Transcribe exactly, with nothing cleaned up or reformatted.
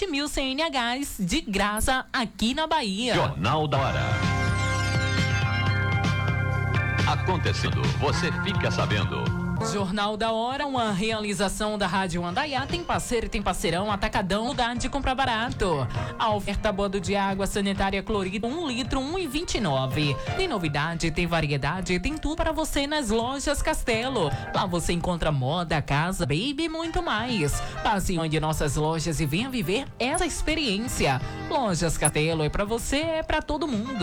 vinte mil C N Hs de graça aqui na Bahia. Jornal da Hora. Acontecendo, você fica sabendo. Jornal da Hora, uma realização da Rádio Andaiá. Tem parceiro e tem parceirão, atacadão, lugar de comprar barato. A oferta boa de água sanitária clorida, um litro, um e vinte e nove. Tem novidade, tem variedade, tem tudo para você nas lojas Castelo. Lá você encontra moda, casa, baby e muito mais. Passe em uma de nossas lojas e venha viver essa experiência. Lojas Castelo é para você, é para todo mundo.